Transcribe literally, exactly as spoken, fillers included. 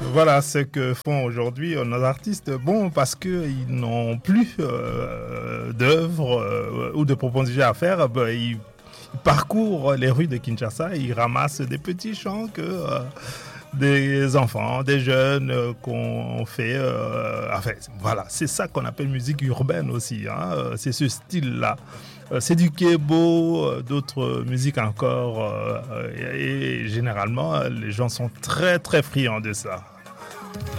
Voilà ce que font aujourd'hui nos artistes. Bon, parce qu'ils n'ont plus euh, d'œuvres euh, ou de propositions à faire, ben, ils, ils parcourent les rues de Kinshasa, ils ramassent des petits chants que euh, des enfants, des jeunes euh, qu'on fait. Euh, enfin, voilà, c'est ça qu'on appelle musique urbaine aussi. Hein, euh, c'est ce style-là. Euh, c'est du kebo, euh, d'autres musiques encore. Euh, et, et généralement, les gens sont très très friands de ça.